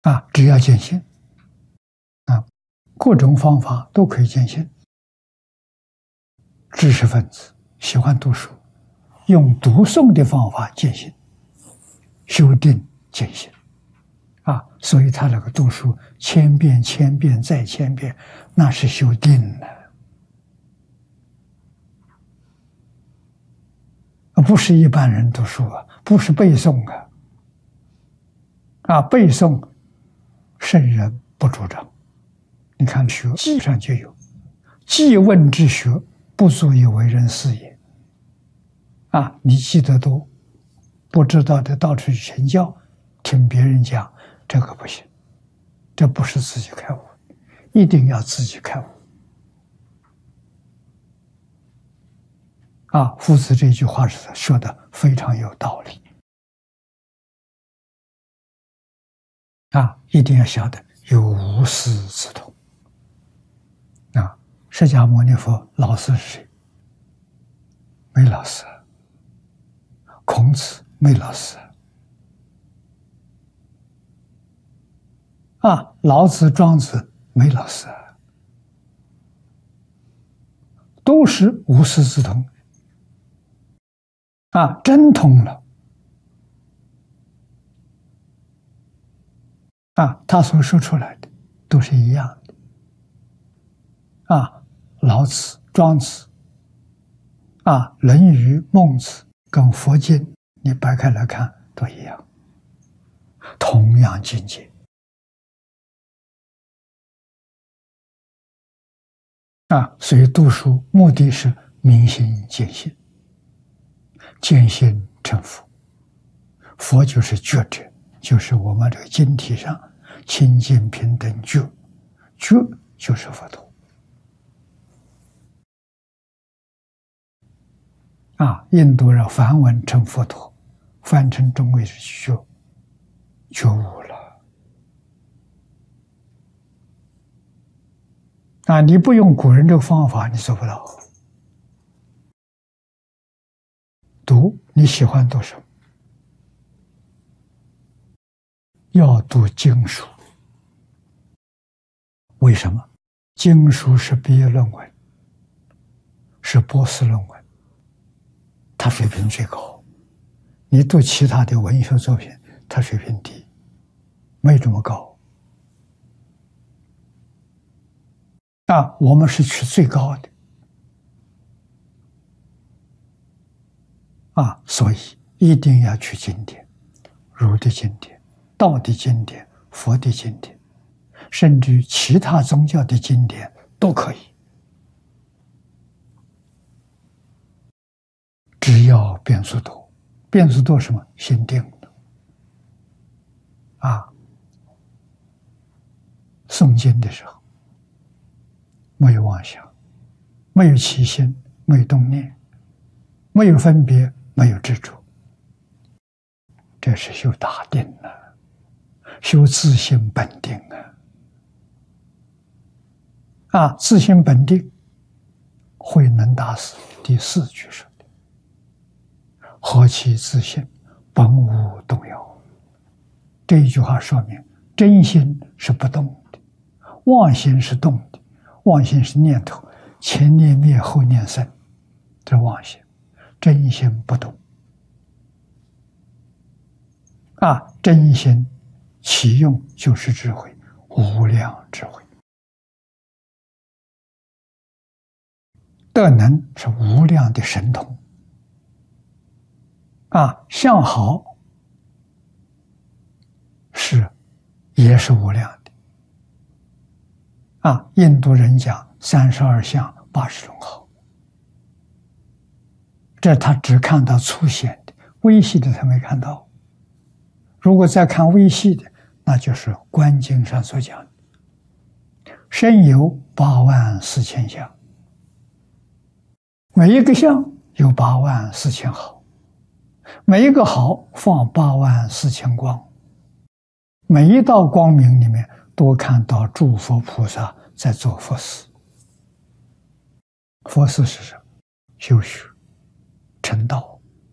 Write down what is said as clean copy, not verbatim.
只要见性各种方法都可以见性。知识分子喜欢读书，用读诵的方法见性，修定见性所以他那个读书千遍千遍再千遍，那是修定的，不是一般人读书不是背诵背诵圣人不主张。你看学记上就有，记问之学，不足以为人师也。你记得多，不知道的到处去请教，听别人讲，这个不行，这不是自己开悟，一定要自己开悟。夫子这句话是说的非常有道理一定要晓得有无师自通释迦牟尼佛老师是谁？没老师。孔子没老师老子庄子没老师都是无师自通真通了他所说出来的都是一样的老子庄子论语孟子跟佛经你掰开来看都一样，同样境界所以读书目的是明心见性，见性成佛。佛就是觉者，就是我们这个经体上清净平等觉，觉就是佛陀印度人梵文称佛陀，翻成中文是觉悟了你不用古人这个方法你做不到。读你喜欢读什么？要读经书。为什么？经书是毕业论文，是博士论文，它水平最高。你读其他的文学作品，它水平低，没这么高我们是取最高的所以一定要去经典，儒的经典、道的经典、佛的经典，甚至于其他宗教的经典都可以，只要变数多。变数多什么？心定诵经的时候没有妄想，没有起心，没有动念，没有分别，没有执着，这是修大定修自性本定自性本定，慧能大师第4句说的：何其自性，本无动摇。这一句话说明真心是不动的，妄心是动的。妄心是念头，前念灭，后念生，这妄心。真心不动真心启用就是智慧，无量智慧。德能是无量的神通相好也是无量的印度人讲32相80种好，这他只看到粗显的，微细的他没看到。如果再看微细的，那就是《观经》上所讲的身有84000相，每一个相有84000好，每一个好放84000光，每一道光明里面都看到诸佛菩萨在做佛事。佛事是什么？修学成道。